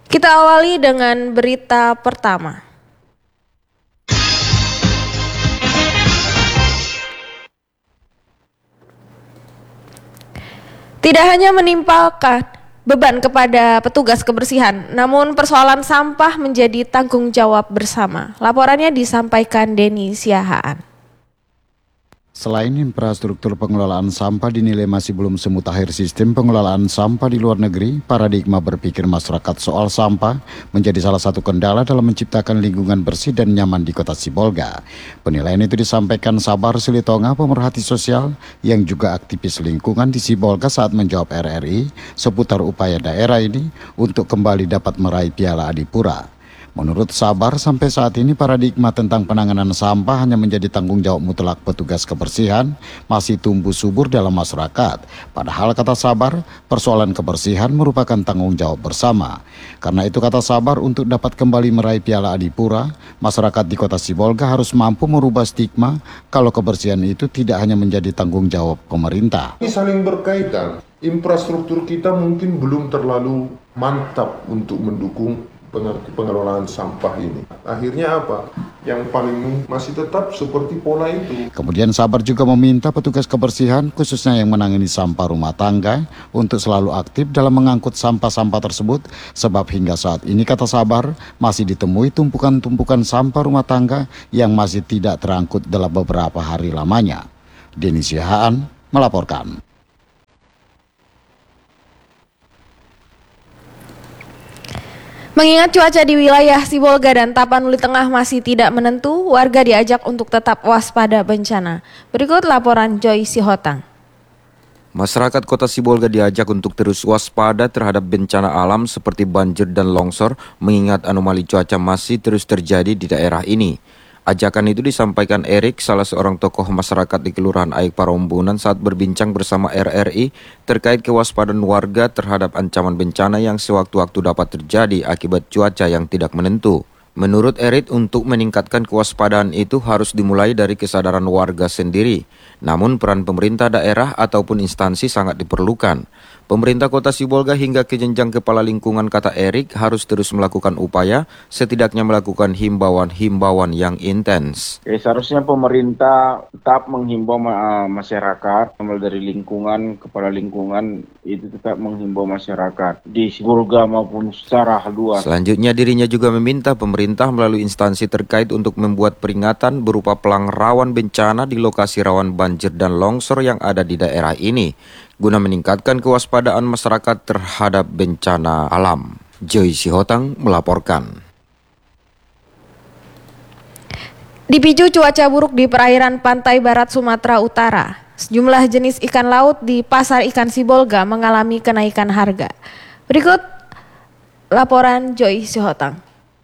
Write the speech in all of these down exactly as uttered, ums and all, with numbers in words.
Kita awali dengan berita pertama. Tidak hanya menimpakan beban kepada petugas kebersihan, namun persoalan sampah menjadi tanggung jawab bersama. Laporannya disampaikan Denny Siahaan. Selain infrastruktur pengelolaan sampah dinilai masih belum semutakhir sistem pengelolaan sampah di luar negeri, paradigma berpikir masyarakat soal sampah menjadi salah satu kendala dalam menciptakan lingkungan bersih dan nyaman di Kota Sibolga. Penilaian itu disampaikan Sabar Silitonga, pemerhati sosial yang juga aktivis lingkungan di Sibolga saat menjawab R R I seputar upaya daerah ini untuk kembali dapat meraih Piala Adipura. Menurut Sabar, sampai saat ini paradigma tentang penanganan sampah hanya menjadi tanggung jawab mutlak petugas kebersihan, masih tumbuh subur dalam masyarakat. Padahal kata Sabar, persoalan kebersihan merupakan tanggung jawab bersama. Karena itu kata Sabar, untuk dapat kembali meraih Piala Adipura, masyarakat di Kota Sibolga harus mampu merubah stigma kalau kebersihan itu tidak hanya menjadi tanggung jawab pemerintah. Ini saling berkaitan. Infrastruktur kita mungkin belum terlalu mantap untuk mendukung pengelolaan sampah ini. Akhirnya apa? Yang paling masih tetap seperti pola itu. Kemudian Sabar juga meminta petugas kebersihan, khususnya yang menangani sampah rumah tangga, untuk selalu aktif dalam mengangkut sampah-sampah tersebut, sebab hingga saat ini kata Sabar, masih ditemui tumpukan-tumpukan sampah rumah tangga yang masih tidak terangkut dalam beberapa hari lamanya. Denny Siahaan melaporkan. Mengingat cuaca di wilayah Sibolga dan Tapanuli Tengah masih tidak menentu, warga diajak untuk tetap waspada bencana. Berikut laporan Joy Sihotang. Masyarakat Kota Sibolga diajak untuk terus waspada terhadap bencana alam seperti banjir dan longsor, mengingat anomali cuaca masih terus terjadi di daerah ini. Ajakan itu disampaikan Erik, salah seorang tokoh masyarakat di Kelurahan Aik Parombunan saat berbincang bersama R R I terkait kewaspadaan warga terhadap ancaman bencana yang sewaktu-waktu dapat terjadi akibat cuaca yang tidak menentu. Menurut Erik, untuk meningkatkan kewaspadaan itu harus dimulai dari kesadaran warga sendiri. Namun peran pemerintah daerah ataupun instansi sangat diperlukan. Pemerintah Kota Sibolga hingga ke jenjang kepala lingkungan, kata Erik, harus terus melakukan upaya, setidaknya melakukan himbauan-himbauan yang intens. Eh, seharusnya pemerintah tetap menghimbau uh, masyarakat, mulai dari lingkungan, kepala lingkungan itu tetap menghimbau masyarakat di Sibolga maupun secara luas. Selanjutnya dirinya juga meminta pemerintah melalui instansi terkait untuk membuat peringatan berupa pelang rawan bencana di lokasi rawan banjir dan longsor yang ada di daerah ini, guna meningkatkan kewaspadaan masyarakat terhadap bencana alam. Joy Sihotang melaporkan. Dipicu cuaca buruk di perairan pantai barat Sumatera Utara, sejumlah jenis ikan laut di pasar ikan Sibolga mengalami kenaikan harga. Berikut laporan Joy Sihotang.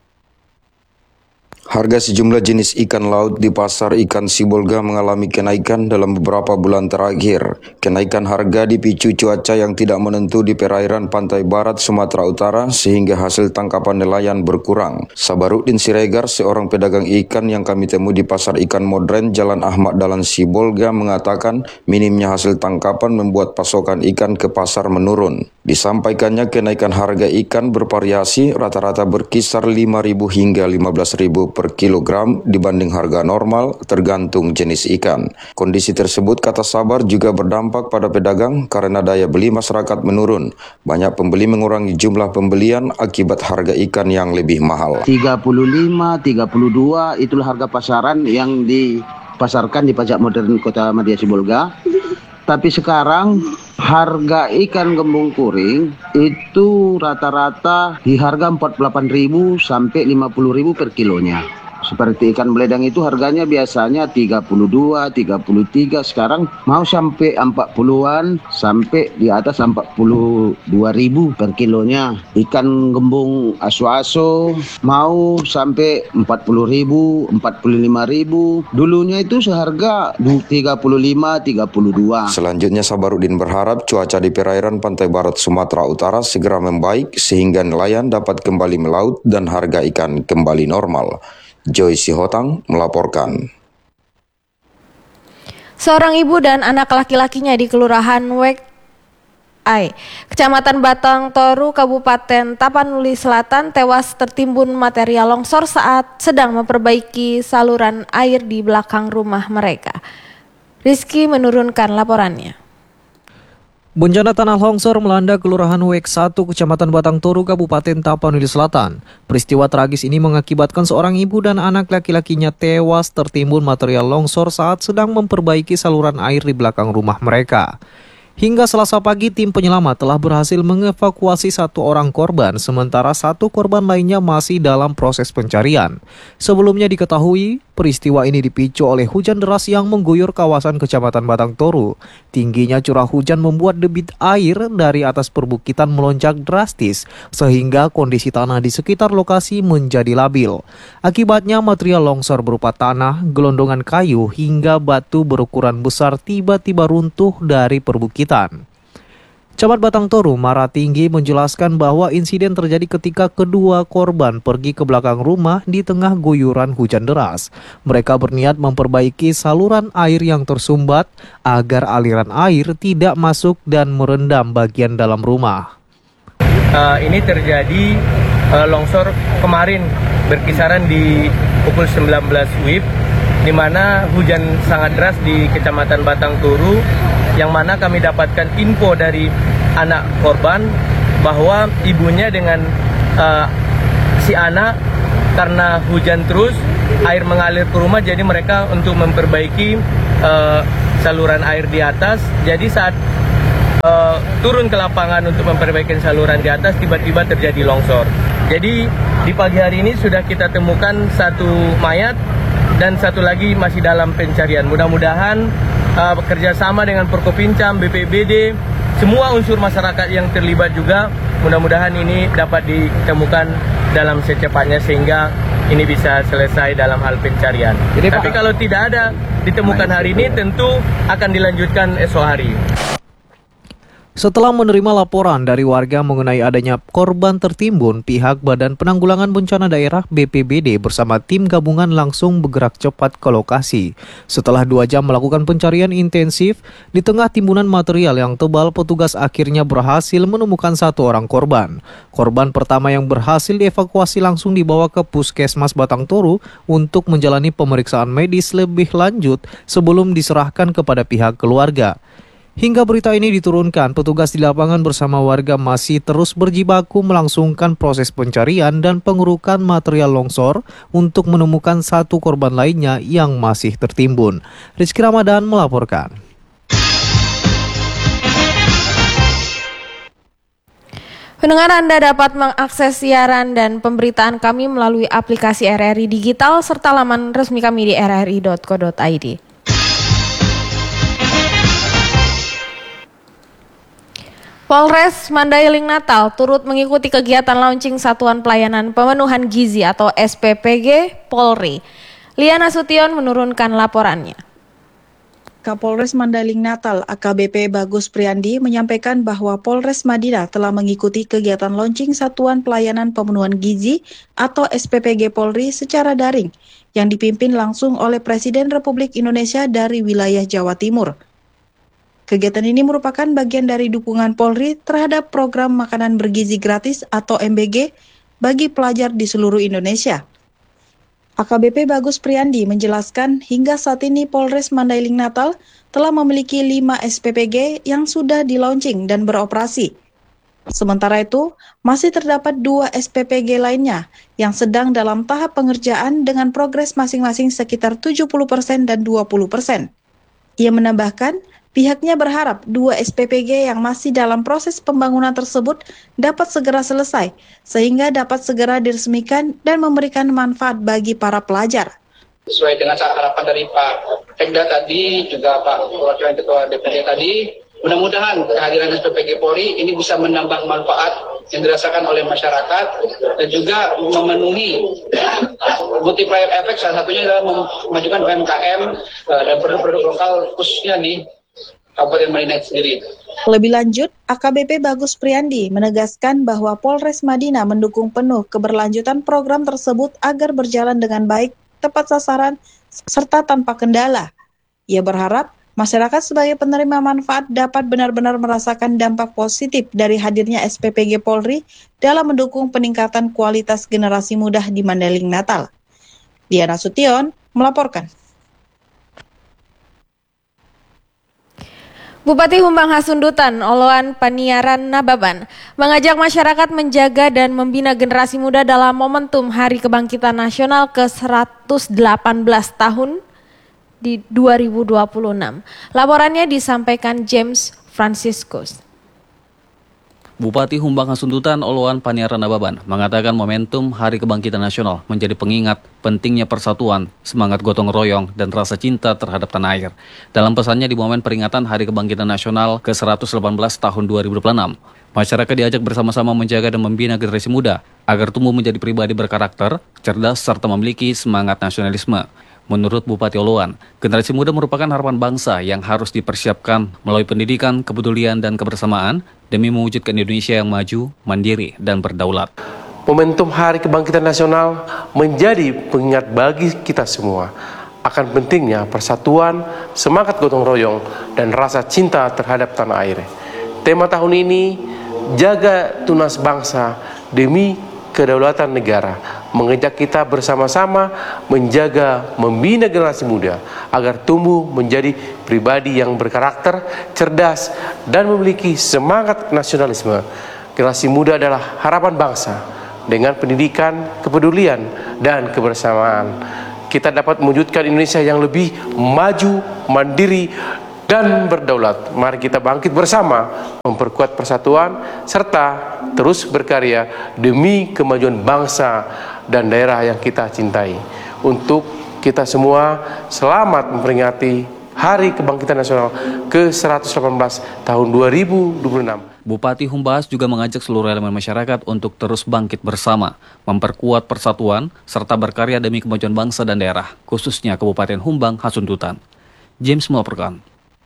Harga sejumlah jenis ikan laut di pasar ikan Sibolga mengalami kenaikan dalam beberapa bulan terakhir. Kenaikan harga dipicu cuaca yang tidak menentu di perairan pantai barat Sumatera Utara sehingga hasil tangkapan nelayan berkurang. Sabaruddin Siregar, seorang pedagang ikan yang kami temui di pasar ikan modern Jalan Ahmad Dahlan Sibolga, mengatakan minimnya hasil tangkapan membuat pasokan ikan ke pasar menurun. Disampaikannya kenaikan harga ikan bervariasi, rata-rata berkisar lima ribu hingga lima belas ribu per kilogram dibanding harga normal tergantung jenis ikan. Kondisi tersebut, kata Sabar, juga berdampak pada pedagang karena daya beli masyarakat menurun. Banyak pembeli mengurangi jumlah pembelian akibat harga ikan yang lebih mahal. tiga puluh lima, tiga puluh dua itulah harga pasaran yang dipasarkan di Pajak Modern Kota Madia Sibolga. Tapi sekarang harga ikan gembung kuring itu rata-rata di harga empat puluh delapan ribu sampai lima puluh ribu per kilonya. Seperti ikan beledang itu harganya biasanya tiga puluh dua, tiga puluh tiga, sekarang mau sampai empat puluhan sampai di atas empat puluh dua ribu per kilonya. Ikan gembung aso-aso mau sampai empat puluh ribu, empat puluh lima ribu. Dulunya itu seharga tiga puluh lima, tiga puluh dua. Selanjutnya Sabaruddin berharap cuaca di perairan pantai barat Sumatera Utara segera membaik sehingga nelayan dapat kembali melaut dan harga ikan kembali normal. Joy Sihotang melaporkan. Seorang ibu dan anak laki-lakinya di Kelurahan Wek A I. Kecamatan Batang Toru, Kabupaten Tapanuli Selatan tewas tertimbun material longsor saat sedang memperbaiki saluran air di belakang rumah mereka. Rizky menurunkan laporannya. Bencana tanah longsor melanda Kelurahan W X satu Kecamatan Batang Toru, Kabupaten Tapanuli Selatan. Peristiwa tragis ini mengakibatkan seorang ibu dan anak laki-lakinya tewas tertimbun material longsor saat sedang memperbaiki saluran air di belakang rumah mereka. Hingga Selasa pagi, tim penyelamat telah berhasil mengevakuasi satu orang korban, sementara satu korban lainnya masih dalam proses pencarian. Sebelumnya diketahui, peristiwa ini dipicu oleh hujan deras yang mengguyur kawasan Kecamatan Batang Toru. Tingginya curah hujan membuat debit air dari atas perbukitan melonjak drastis, sehingga kondisi tanah di sekitar lokasi menjadi labil. Akibatnya material longsor berupa tanah, gelondongan kayu, hingga batu berukuran besar tiba-tiba runtuh dari perbukitan. Camat Batang Toru, Maratinggi, menjelaskan bahwa insiden terjadi ketika kedua korban pergi ke belakang rumah di tengah guyuran hujan deras. Mereka berniat memperbaiki saluran air yang tersumbat agar aliran air tidak masuk dan merendam bagian dalam rumah. Uh, ini terjadi uh, longsor kemarin berkisaran di pukul sembilan belas W I B, di mana hujan sangat deras di Kecamatan Batang Toru, yang mana kami dapatkan info dari anak korban bahwa ibunya dengan uh, si anak, karena hujan terus air mengalir ke rumah, jadi mereka untuk memperbaiki uh, saluran air di atas. Jadi saat uh, turun ke lapangan untuk memperbaiki saluran di atas, tiba-tiba terjadi longsor. Jadi di pagi hari ini sudah kita temukan satu mayat dan satu lagi masih dalam pencarian. Mudah-mudahan uh, bekerjasama dengan Forkopincam, B P B D, semua unsur masyarakat yang terlibat juga, mudah-mudahan ini dapat ditemukan dalam secepatnya sehingga ini bisa selesai dalam hal pencarian. Jadi, Tapi Pak, kalau tidak ada ditemukan hari ini, tentu akan dilanjutkan esok hari. Setelah menerima laporan dari warga mengenai adanya korban tertimbun, pihak Badan Penanggulangan Bencana Daerah B P B D bersama tim gabungan langsung bergerak cepat ke lokasi. Setelah dua jam melakukan pencarian intensif, di tengah timbunan material yang tebal, petugas akhirnya berhasil menemukan satu orang korban. Korban pertama yang berhasil dievakuasi langsung dibawa ke Puskesmas Batang Toru untuk menjalani pemeriksaan medis lebih lanjut sebelum diserahkan kepada pihak keluarga. Hingga berita ini diturunkan, petugas di lapangan bersama warga masih terus berjibaku melangsungkan proses pencarian dan pengerukan material longsor untuk menemukan satu korban lainnya yang masih tertimbun. Rizky Ramadan melaporkan. Pendengar, Anda dapat mengakses siaran dan pemberitaan kami melalui aplikasi R R I Digital serta laman resmi kami di r r i dot co dot i d. Polres Mandailing Natal turut mengikuti kegiatan launching Satuan Pelayanan Pemenuhan Gizi atau S P P G Polri. Liana Sution menurunkan laporannya. Kapolres Mandailing Natal A K B P Bagus Priandi menyampaikan bahwa Polres Madinah telah mengikuti kegiatan launching Satuan Pelayanan Pemenuhan Gizi atau S P P G Polri secara daring yang dipimpin langsung oleh Presiden Republik Indonesia dari wilayah Jawa Timur. Kegiatan ini merupakan bagian dari dukungan Polri terhadap program makanan bergizi gratis atau M B G bagi pelajar di seluruh Indonesia. A K B P Bagus Priandi menjelaskan hingga saat ini Polres Mandailing Natal telah memiliki lima S P P G yang sudah di-launching dan beroperasi. Sementara itu, masih terdapat dua S P P G lainnya yang sedang dalam tahap pengerjaan dengan progres masing-masing sekitar tujuh puluh persen dan dua puluh persen. Ia menambahkan, pihaknya berharap dua S P P G yang masih dalam proses pembangunan tersebut dapat segera selesai, sehingga dapat segera diresmikan dan memberikan manfaat bagi para pelajar. Sesuai dengan harapan dari Pak Pemda tadi, juga Pak Wakil Ketua D P D tadi, mudah-mudahan kehadiran S P P G Polri ini bisa menambah manfaat yang dirasakan oleh masyarakat dan juga memenuhi multiplier efek, salah satunya adalah memajukan U M K M dan produk-produk lokal khususnya di Kabupaten Madinah sendiri. Lebih lanjut, A K B P Bagus Priandi menegaskan bahwa Polres Madinah mendukung penuh keberlanjutan program tersebut agar berjalan dengan baik, tepat sasaran, serta tanpa kendala. Ia berharap Masyarakat sebagai penerima manfaat dapat benar-benar merasakan dampak positif dari hadirnya S P P G Polri dalam mendukung peningkatan kualitas generasi muda di Mandailing Natal. Diana Sution melaporkan. Bupati Humbang Hasundutan, Oloan Paniaran Nababan, mengajak masyarakat menjaga dan membina generasi muda dalam momentum Hari Kebangkitan Nasional ke seratus delapan belas tahun di dua ribu dua puluh enam. Laporannya disampaikan James Franciscus. Bupati Humbang Hasundutan, Oloan Paniaran Nababan, mengatakan momentum Hari Kebangkitan Nasional menjadi pengingat pentingnya persatuan, semangat gotong royong, dan rasa cinta terhadap tanah air. Dalam pesannya di momen peringatan Hari Kebangkitan Nasional ke seratus delapan belas tahun dua ribu dua puluh enam, masyarakat diajak bersama-sama menjaga dan membina generasi muda agar tumbuh menjadi pribadi berkarakter, cerdas, serta memiliki semangat nasionalisme. Menurut Bupati Oloan, generasi muda merupakan harapan bangsa yang harus dipersiapkan melalui pendidikan, kepedulian, dan kebersamaan demi mewujudkan Indonesia yang maju, mandiri, dan berdaulat. Momentum Hari Kebangkitan Nasional menjadi pengingat bagi kita semua akan pentingnya persatuan, semangat gotong royong, dan rasa cinta terhadap tanah air. Tema tahun ini, jaga tunas bangsa demi kedaulatan negara, mengajak kita bersama-sama menjaga, membina generasi muda agar tumbuh menjadi pribadi yang berkarakter, cerdas, dan memiliki semangat nasionalisme. Generasi muda adalah harapan bangsa. Dengan pendidikan, kepedulian, dan kebersamaan, kita dapat mewujudkan Indonesia yang lebih maju, mandiri, dan berdaulat. Mari kita bangkit bersama, memperkuat persatuan, serta terus berkarya demi kemajuan bangsa dan daerah yang kita cintai. Untuk kita semua, selamat memperingati Hari Kebangkitan Nasional ke seratus delapan belas tahun dua ribu dua puluh enam. Bupati Humbas juga mengajak seluruh elemen masyarakat untuk terus bangkit bersama, memperkuat persatuan, serta berkarya demi kemajuan bangsa dan daerah, khususnya Kabupaten Humbang Hasundutan. James melaporkan.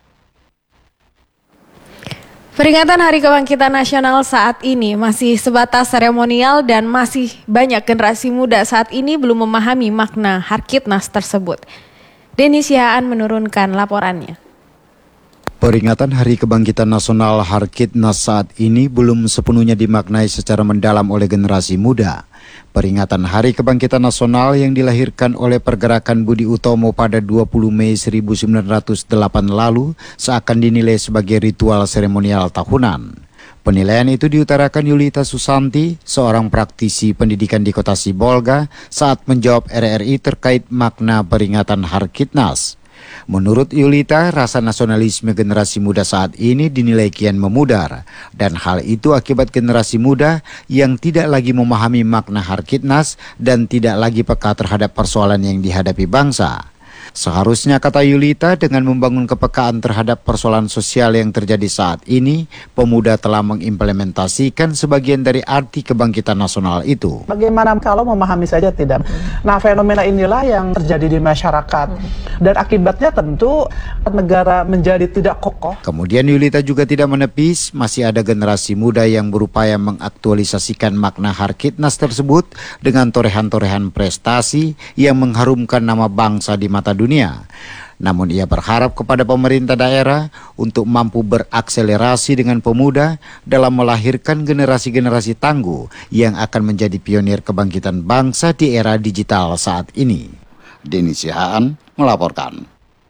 Peringatan Hari Kebangkitan Nasional saat ini masih sebatas seremonial dan masih banyak generasi muda saat ini belum memahami makna Harkitnas tersebut. Denny Sihaan menurunkan laporannya. Peringatan Hari Kebangkitan Nasional Harkitnas saat ini belum sepenuhnya dimaknai secara mendalam oleh generasi muda. Peringatan Hari Kebangkitan Nasional yang dilahirkan oleh Pergerakan Budi Utomo pada dua puluh Mei seribu sembilan ratus delapan lalu seakan dinilai sebagai ritual seremonial tahunan. Penilaian itu diutarakan Yulita Susanti, seorang praktisi pendidikan di Kota Sibolga, saat menjawab R R I terkait makna peringatan Harkitnas. Menurut Yulita, rasa nasionalisme generasi muda saat ini dinilai kian memudar, dan hal itu akibat generasi muda yang tidak lagi memahami makna Harkitnas dan tidak lagi peka terhadap persoalan yang dihadapi bangsa. Seharusnya, kata Yulita, dengan membangun kepekaan terhadap persoalan sosial yang terjadi saat ini, pemuda telah mengimplementasikan sebagian dari arti kebangkitan nasional itu. Bagaimana kalau memahami saja tidak? Nah, fenomena inilah yang terjadi di masyarakat. Dan akibatnya tentu negara menjadi tidak kokoh. Kemudian Yulita juga tidak menepis, masih ada generasi muda yang berupaya mengaktualisasikan makna Harkitnas tersebut dengan torehan-torehan prestasi yang mengharumkan nama bangsa di mata dunia. Namun ia berharap kepada pemerintah daerah untuk mampu berakselerasi dengan pemuda dalam melahirkan generasi-generasi tangguh yang akan menjadi pionir kebangkitan bangsa di era digital saat ini. Denny Sihaan melaporkan.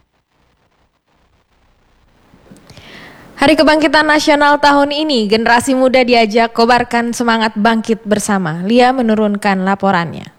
Hari Kebangkitan Nasional tahun ini, generasi muda diajak kobarkan semangat bangkit bersama. Lia menurunkan laporannya.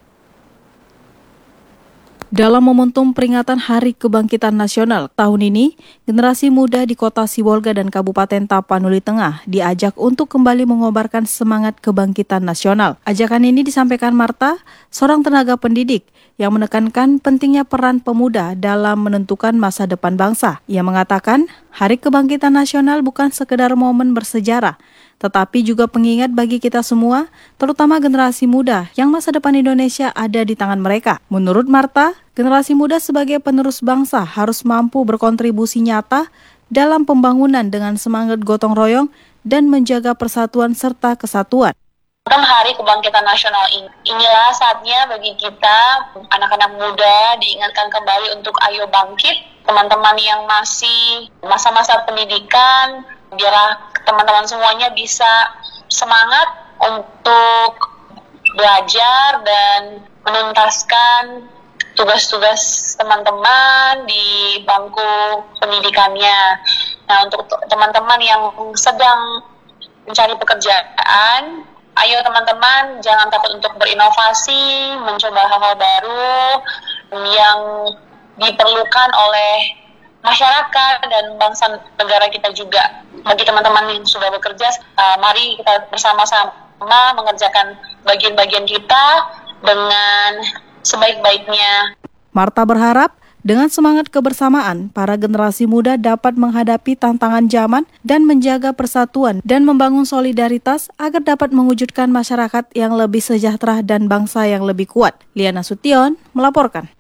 Dalam momentum peringatan Hari Kebangkitan Nasional tahun ini, generasi muda di Kota Sibolga dan Kabupaten Tapanuli Tengah diajak untuk kembali mengobarkan semangat kebangkitan nasional. Ajakan ini disampaikan Marta, seorang tenaga pendidik yang menekankan pentingnya peran pemuda dalam menentukan masa depan bangsa. Ia mengatakan, Hari Kebangkitan Nasional bukan sekedar momen bersejarah, tetapi juga pengingat bagi kita semua, terutama generasi muda yang masa depan Indonesia ada di tangan mereka. Menurut Marta, generasi muda sebagai penerus bangsa harus mampu berkontribusi nyata dalam pembangunan dengan semangat gotong royong dan menjaga persatuan serta kesatuan. Kan Hari Kebangkitan Nasional ini, inilah saatnya bagi kita, anak-anak muda, diingatkan kembali untuk ayo bangkit, teman-teman yang masih masa-masa pendidikan, biar teman-teman semuanya bisa semangat untuk belajar dan menuntaskan tugas-tugas teman-teman di bangku pendidikannya. Nah, untuk teman-teman yang sedang mencari pekerjaan, ayo teman-teman jangan takut untuk berinovasi, mencoba hal-hal baru yang diperlukan oleh masyarakat dan bangsa negara kita juga. Bagi teman-teman yang sudah bekerja, uh, mari kita bersama-sama mengerjakan bagian-bagian kita dengan sebaik-baiknya. Marta berharap dengan semangat kebersamaan, para generasi muda dapat menghadapi tantangan zaman dan menjaga persatuan dan membangun solidaritas agar dapat mewujudkan masyarakat yang lebih sejahtera dan bangsa yang lebih kuat. Liana Sution melaporkan.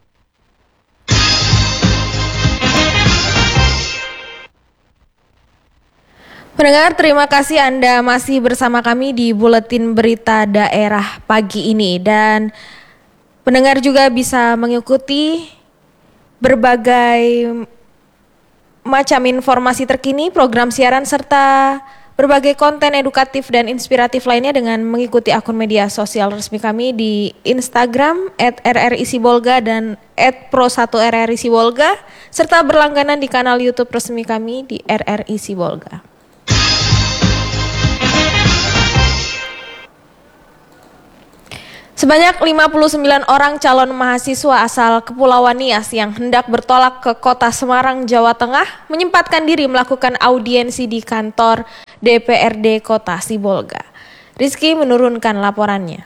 Pendengar, terima kasih Anda masih bersama kami di Buletin Berita Daerah pagi ini. Dan pendengar juga bisa mengikuti berbagai macam informasi terkini, program siaran, serta berbagai konten edukatif dan inspiratif lainnya dengan mengikuti akun media sosial resmi kami di Instagram et r r i sibolga dan et pro satu r r i sibolga, serta berlangganan di kanal YouTube resmi kami di R R I Sibolga. Sebanyak lima puluh sembilan orang calon mahasiswa asal Kepulauan Nias yang hendak bertolak ke kota Semarang, Jawa Tengah menyempatkan diri melakukan audiensi di kantor D P R D Kota Sibolga. Rizky menurunkan laporannya.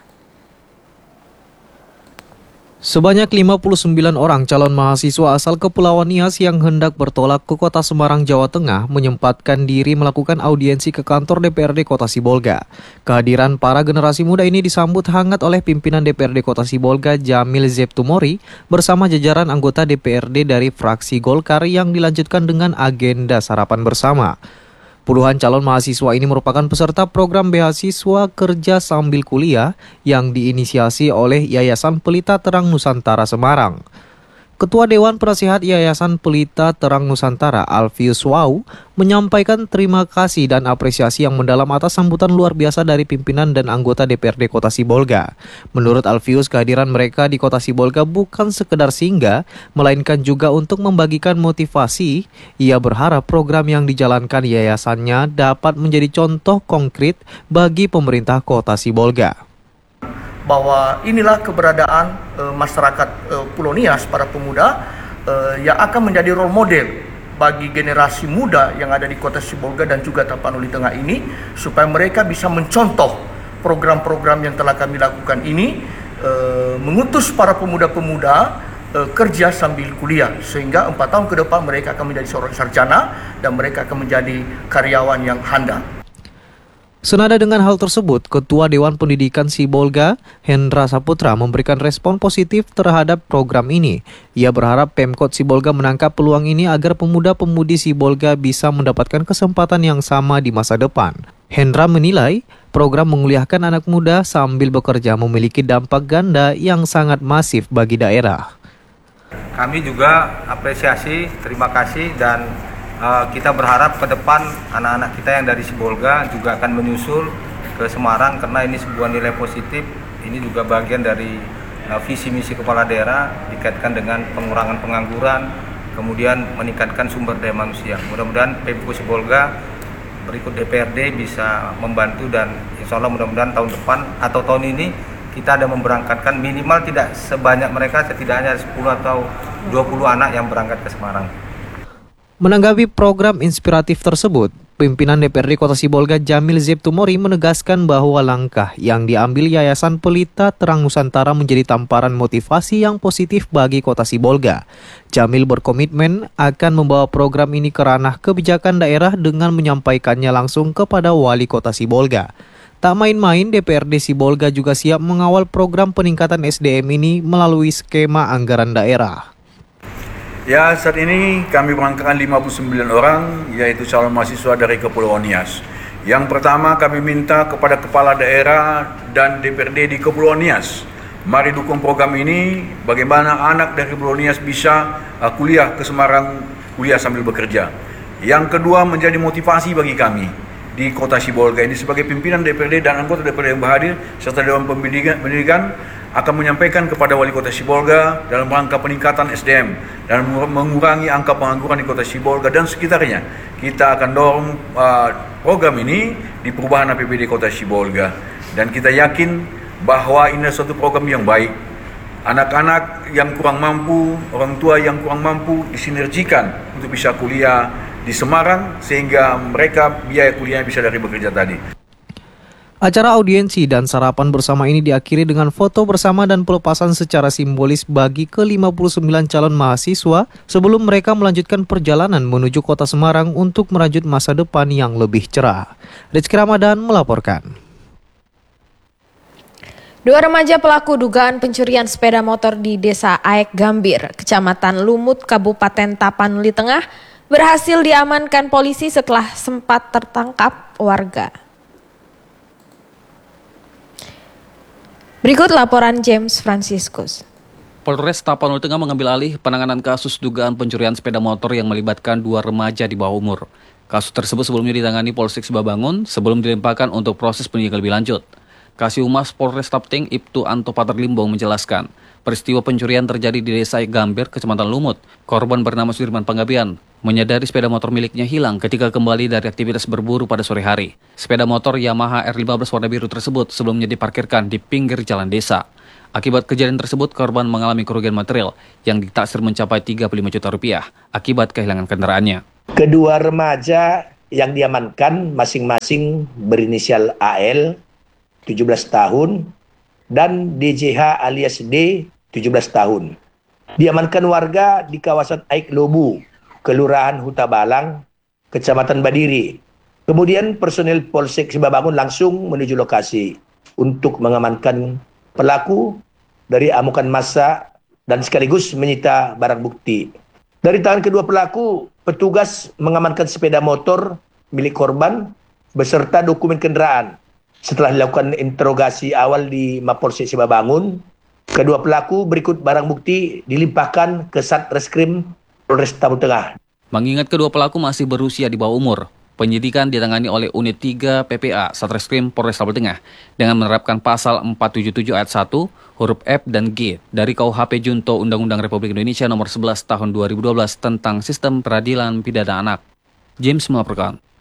Sebanyak lima puluh sembilan orang calon mahasiswa asal Kepulauan Nias yang hendak bertolak ke kota Semarang, Jawa Tengah menyempatkan diri melakukan audiensi ke kantor D P R D Kota Sibolga. Kehadiran para generasi muda ini disambut hangat oleh pimpinan D P R D Kota Sibolga Jamil Zeptumori bersama jajaran anggota D P R D dari fraksi Golkar yang dilanjutkan dengan agenda sarapan bersama. Puluhan calon mahasiswa ini merupakan peserta program beasiswa kerja sambil kuliah yang diinisiasi oleh Yayasan Pelita Terang Nusantara Semarang. Ketua Dewan Penasihat Yayasan Pelita Terang Nusantara, Alfius Wau, menyampaikan terima kasih dan apresiasi yang mendalam atas sambutan luar biasa dari pimpinan dan anggota D P R D Kota Sibolga. Menurut Alfius, kehadiran mereka di Kota Sibolga bukan sekedar singgah, melainkan juga untuk membagikan motivasi. Ia berharap program yang dijalankan yayasannya dapat menjadi contoh konkret bagi pemerintah Kota Sibolga. Bahwa inilah keberadaan e, masyarakat e, Pulau Nias, para pemuda e, yang akan menjadi role model bagi generasi muda yang ada di Kota Sibolga dan juga Tapanuli Tengah ini, supaya mereka bisa mencontoh program-program yang telah kami lakukan ini, e, mengutus para pemuda-pemuda e, kerja sambil kuliah, sehingga empat tahun ke depan mereka akan menjadi seorang sarjana dan mereka akan menjadi karyawan yang handal. Senada dengan hal tersebut, Ketua Dewan Pendidikan Sibolga, Hendra Saputra, memberikan respon positif terhadap program ini. Ia berharap Pemkot Sibolga menangkap peluang ini agar pemuda-pemudi Sibolga bisa mendapatkan kesempatan yang sama di masa depan. Hendra menilai program menguliahkan anak muda sambil bekerja memiliki dampak ganda yang sangat masif bagi daerah. Kami juga apresiasi, terima kasih, dan Uh, kita berharap ke depan anak-anak kita yang dari Sibolga juga akan menyusul ke Semarang, karena ini sebuah nilai positif. Ini juga bagian dari uh, visi misi kepala daerah dikaitkan dengan pengurangan pengangguran, kemudian meningkatkan sumber daya manusia. Mudah-mudahan Pemko Sibolga berikut D P R D bisa membantu, dan insya Allah mudah-mudahan tahun depan atau tahun ini kita ada memberangkatkan minimal tidak sebanyak mereka, setidaknya sepuluh atau dua puluh anak yang berangkat ke Semarang. Menanggapi program inspiratif tersebut, pimpinan D P R D Kota Sibolga Jamil Zeptumori menegaskan bahwa langkah yang diambil Yayasan Pelita Terang Nusantara menjadi tamparan motivasi yang positif bagi Kota Sibolga. Jamil berkomitmen akan membawa program ini ke ranah kebijakan daerah dengan menyampaikannya langsung kepada Wali Kota Sibolga. Tak main-main, D P R D Sibolga juga siap mengawal program peningkatan S D M ini melalui skema anggaran daerah. Ya, saat ini kami berangkatkan lima puluh sembilan orang, yaitu calon mahasiswa dari Kepulauan Nias. Yang pertama, kami minta kepada kepala daerah dan D P R D di Kepulauan Nias, mari dukung program ini, bagaimana anak dari Kepulauan Nias bisa uh, kuliah ke Semarang kuliah sambil bekerja. Yang kedua, menjadi motivasi bagi kami di Kota Sibolga ini sebagai pimpinan D P R D dan anggota D P R D yang berhadir serta Dewan Pendidikan, pendidikan akan menyampaikan kepada Wali Kota Sibolga dalam rangka peningkatan S D M dan mengurangi angka pengangguran di Kota Sibolga dan sekitarnya. Kita akan dorong uh, program ini di perubahan A P B D Kota Sibolga dan kita yakin bahwa ini adalah suatu program yang baik. Anak-anak yang kurang mampu, orang tua yang kurang mampu disinergikan untuk bisa kuliah di Semarang sehingga mereka biaya kuliahnya bisa dari bekerja tadi. Acara audiensi dan sarapan bersama ini diakhiri dengan foto bersama dan pelepasan secara simbolis bagi ke lima puluh sembilan calon mahasiswa sebelum mereka melanjutkan perjalanan menuju kota Semarang untuk merajut masa depan yang lebih cerah. Rizky Ramadan melaporkan. Dua remaja pelaku dugaan pencurian sepeda motor di Desa Aek Gambir, Kecamatan Lumut, Kabupaten Tapanuli Tengah, berhasil diamankan polisi setelah sempat tertangkap warga. Berikut laporan James Franciscus. Polres Tapanuli Tengah mengambil alih penanganan kasus dugaan pencurian sepeda motor yang melibatkan dua remaja di bawah umur. Kasus tersebut sebelumnya ditangani Polsek Sibabangun sebelum dilimpahkan untuk proses penyidikan lebih lanjut. Kasih Humas Polres Tapting Ibtu Anto Pater Limbong menjelaskan, peristiwa pencurian terjadi di Desa Gambir, Kecamatan Lumut. Korban bernama Sudirman Panggabean menyadari sepeda motor miliknya hilang ketika kembali dari aktivitas berburu pada sore hari. Sepeda motor Yamaha R lima belas warna biru tersebut sebelumnya diparkirkan di pinggir jalan desa. Akibat kejadian tersebut, korban mengalami kerugian material yang ditaksir mencapai tiga puluh lima juta rupiah akibat kehilangan kendaraannya. Kedua remaja yang diamankan masing-masing berinisial A L, tujuh belas tahun, dan D J H alias D, tujuh belas tahun. Diamankan warga di kawasan Aik Lobu, Kelurahan Huta Balang, Kecamatan Badiri. Kemudian personil Polsek Sibabangun langsung menuju lokasi untuk mengamankan pelaku dari amukan massa dan sekaligus menyita barang bukti. Dari tangan kedua pelaku, petugas mengamankan sepeda motor milik korban beserta dokumen kendaraan. Setelah dilakukan interogasi awal di Mapolsek Sibabangun, kedua pelaku berikut barang bukti dilimpahkan ke Satreskrim Polres Tapanuli Tengah. Mengingat kedua pelaku masih berusia di bawah umur, penyidikan ditangani oleh Unit tiga P P A Satreskrim Polres Tapanuli Tengah dengan menerapkan pasal empat tujuh tujuh ayat satu, huruf F dan G dari K U H P Junto Undang-Undang Republik Indonesia Nomor sebelas Tahun dua ribu dua belas tentang Sistem Peradilan Pidana Anak. James melaporkan.